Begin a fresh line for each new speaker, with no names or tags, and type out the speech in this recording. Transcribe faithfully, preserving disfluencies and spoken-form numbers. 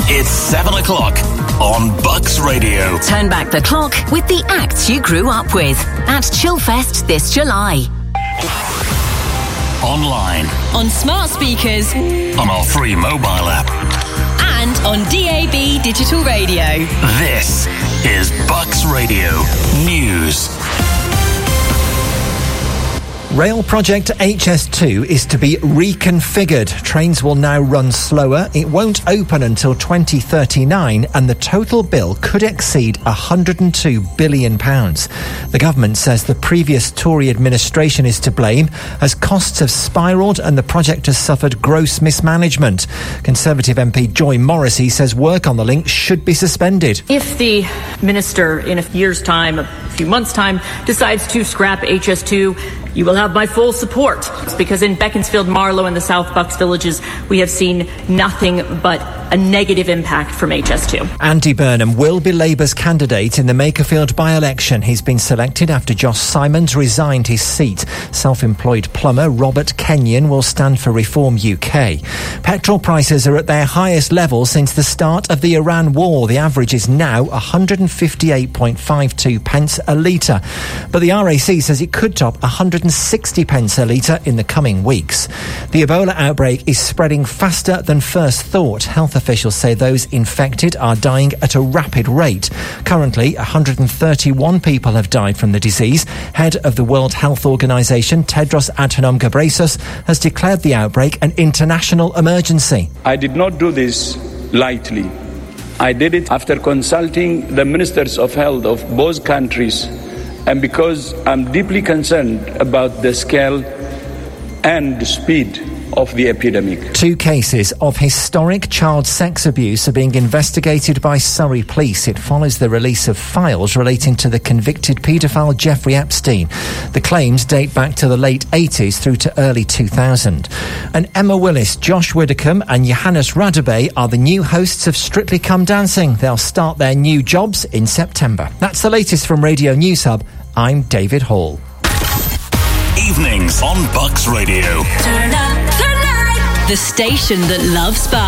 It's seven o'clock on Bucks Radio.
Turn back the clock with the acts you grew up with at Chillfest this July.
Online.
On smart speakers.
On our free mobile app.
And on D A B digital radio.
This is Bucks Radio News.
Rail project H S two is to be reconfigured. Trains will now run slower. It won't open until twenty thirty-nine, and the total bill could exceed one hundred two billion pounds. The government says the previous Tory administration is to blame, as costs have spiralled and the project has suffered gross mismanagement. Conservative M P Joy Morrissey says work on the link should be suspended.
If the minister in a year's time, a few months' time, decides to scrap H S two, you will have my full support, because in Beaconsfield, Marlow and the South Bucks villages, we have seen nothing but a negative impact from H S two.
Andy Burnham will be Labour's candidate in the Makerfield by-election. He's been selected after Josh Simons resigned his seat. Self-employed plumber Robert Kenyon will stand for Reform U K. Petrol prices are at their highest level since the start of the Iran war. The average is now one hundred fifty-eight point five two pence a litre. But the R A C says it could top one hundred sixty pence a litre in the coming weeks. The Ebola outbreak is spreading faster than first thought. Health officials say those infected are dying at a rapid rate. Currently, one hundred thirty-one people have died from the disease. Head of the World Health Organization, Tedros Adhanom Ghebreyesus, has declared the outbreak an international emergency.
I did not do this lightly. I did it after consulting the ministers of health of both countries, and because I'm deeply concerned about the scale and the speed of the epidemic.
Two cases of historic child sex abuse are being investigated by Surrey Police. It follows the release of files relating to the convicted paedophile Jeffrey Epstein. The claims date back to the late eighties through to early two thousand. And Emma Willis, Josh Widdicombe and Johannes Radebe are the new hosts of Strictly Come Dancing. They'll start their new jobs in September. That's the latest from Radio News Hub. I'm David Hall.
Evenings on Bucks Radio.
Turn up the night. The station that loves Bucks.